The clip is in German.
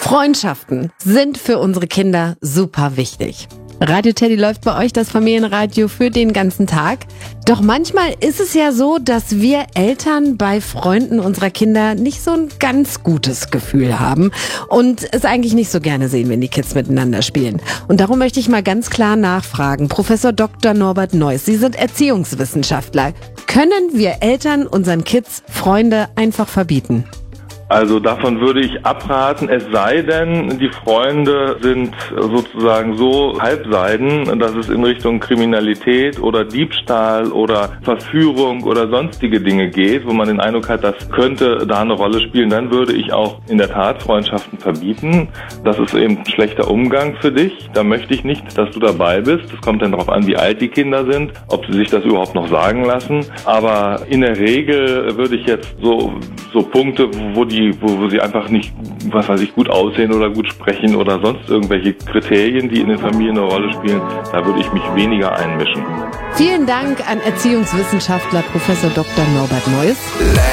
Freundschaften sind für unsere Kinder super wichtig. Radio Teddy läuft bei euch das Familienradio für den ganzen Tag. Doch manchmal ist es ja so, dass wir Eltern bei Freunden unserer Kinder nicht so ein ganz gutes Gefühl haben und es eigentlich nicht so gerne sehen, wenn die Kids miteinander spielen. Und darum möchte ich mal ganz klar nachfragen. Professor Dr. Norbert Neuss, Sie sind Erziehungswissenschaftler. Können wir Eltern unseren Kids Freunde einfach verbieten? Also davon würde ich abraten, es sei denn, die Freunde sind sozusagen so halbseiden, dass es in Richtung Kriminalität oder Diebstahl oder Verführung oder sonstige Dinge geht, wo man den Eindruck hat, das könnte da eine Rolle spielen. Dann würde ich auch in der Tat Freundschaften verbieten. Das ist eben ein schlechter Umgang für dich. Da möchte ich nicht, dass du dabei bist. Es kommt dann darauf an, wie alt die Kinder sind, ob sie sich das überhaupt noch sagen lassen. Aber in der Regel würde ich jetzt so Punkte, wo sie einfach nicht, gut aussehen oder gut sprechen oder sonst irgendwelche Kriterien, die in den Familien eine Rolle spielen, da würde ich mich weniger einmischen. Vielen Dank an Erziehungswissenschaftler Professor Dr. Norbert Neuss.